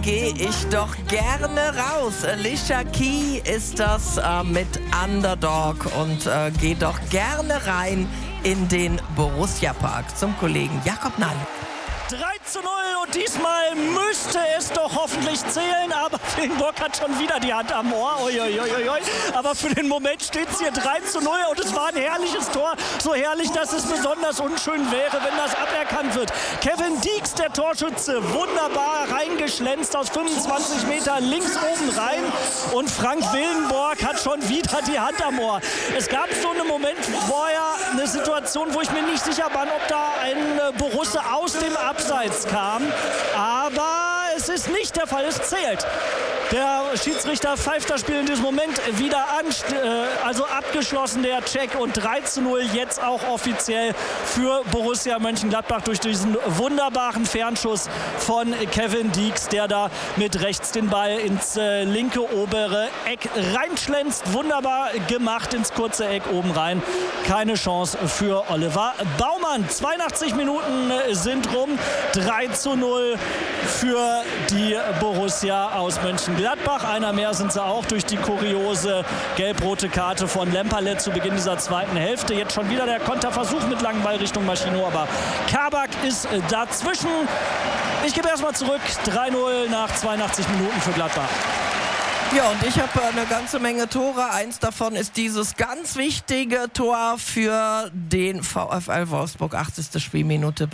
gehe ich doch gerne raus. Alicia Key ist das mit Underdog und gehe doch gerne rein in den Borussia-Park zum Kollegen Jakob Nahlik. 3:0 und diesmal müsste es doch hoffentlich zählen, aber Fillingburg hat schon wieder die Hand am Ohr. Uiuiuiui. Aber für den Moment steht es hier 3:0 und es war ein herrliches Tor. So herrlich, dass es besonders unschön wäre, wenn das aberkannt wird. Kevin Deeks, der Torschütze, wunderbar reingeschlänzt aus 25 Metern links oben rein. Und Frank Willenborg hat schon wieder die Hand am Ohr. Es gab so einen Moment vorher, eine Situation, wo ich mir nicht sicher war, ob da ein Borusse aus dem Abseits kam. Aber es ist nicht der Fall, es zählt. Der Schiedsrichter pfeift das Spiel in diesem Moment wieder an, also abgeschlossen der Check und 3:0 jetzt auch offiziell für Borussia Mönchengladbach durch diesen wunderbaren Fernschuss von Kevin Deeks, der da mit rechts den Ball ins linke obere Eck reinschlänzt. Wunderbar gemacht ins kurze Eck oben rein. Keine Chance für Oliver Baumann. 82 Minuten sind rum. 3:0 für die Borussia aus Mönchengladbach. Einer mehr sind sie auch durch die kuriose gelb-rote Karte von Lemperle zu Beginn dieser zweiten Hälfte. Jetzt schon wieder der Konterversuch mit langem Ball Richtung Maschino, aber Kabak ist dazwischen. Ich gebe erstmal zurück. 3:0 nach 82 Minuten für Gladbach. Ja, und ich habe eine ganze Menge Tore. Eins davon ist dieses ganz wichtige Tor für den VfL Wolfsburg. 80. Spielminute.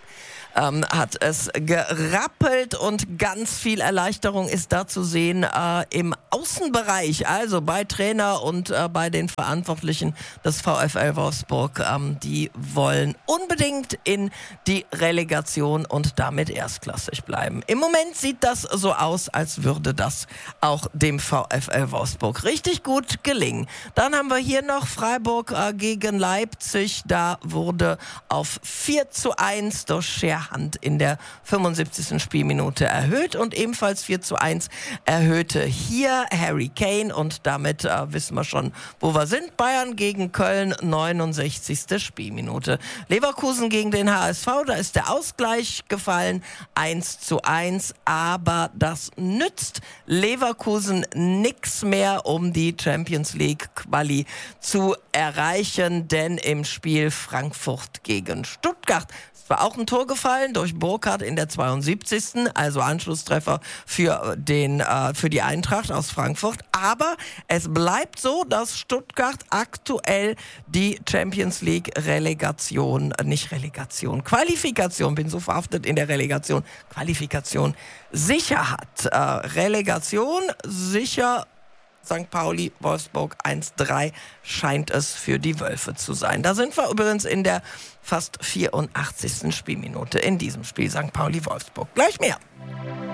Hat es gerappelt und ganz viel Erleichterung ist da zu sehen im Außenbereich, also bei Trainer und bei den Verantwortlichen des VfL Wolfsburg. Die wollen unbedingt in die Relegation und damit erstklassig bleiben. Im Moment sieht das so aus, als würde das auch dem VfL Wolfsburg richtig gut gelingen. Dann haben wir hier noch Freiburg gegen Leipzig. Da wurde auf 4:1 durch Scherhand in der 75. Spielminute erhöht und ebenfalls 4:1 erhöhte hier Harry Kane und damit wissen wir schon, wo wir sind. Bayern gegen Köln, 69. Spielminute. Leverkusen gegen den HSV, da ist der Ausgleich gefallen, 1:1, aber das nützt Leverkusen nichts mehr, um die Champions League Quali zu erreichen, denn im Spiel Frankfurt gegen Stuttgart war auch ein Tor gefallen durch Burkhardt in der 72. Also Anschlusstreffer für die Eintracht aus Frankfurt. Aber es bleibt so, dass Stuttgart aktuell die Champions League Qualifikation, bin so verhaftet in der Relegation, Qualifikation sicher hat. Relegation sicher. St. Pauli, Wolfsburg 1:3 scheint es für die Wölfe zu sein. Da sind wir übrigens in der fast 84. Spielminute in diesem Spiel St. Pauli, Wolfsburg. Gleich mehr.